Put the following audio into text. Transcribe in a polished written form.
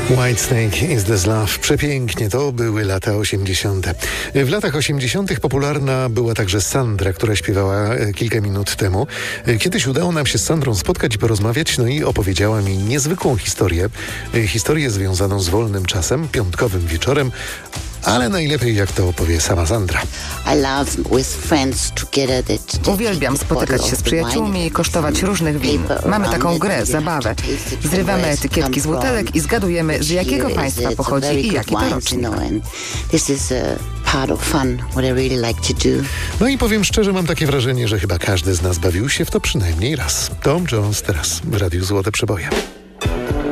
Whitesnake is this love. Przepięknie, to były lata 80. W latach 80. popularna była także Sandra, która śpiewała kilka minut temu. Kiedyś udało nam się z Sandrą spotkać i porozmawiać, no i opowiedziała mi niezwykłą historię. Historię związaną z wolnym czasem, piątkowym wieczorem, ale najlepiej jak to opowie sama Sandra. Uwielbiam spotykać się z przyjaciółmi i kosztować różnych win. Mamy taką grę, zabawę. Zrywamy etykietki z butelek i zgadujemy, z jakiego państwa pochodzi i jaki to rocznik. No i powiem szczerze, mam takie wrażenie, że chyba każdy z nas bawił się w to przynajmniej raz. Tom Jones teraz w Radiu Złote Przeboje.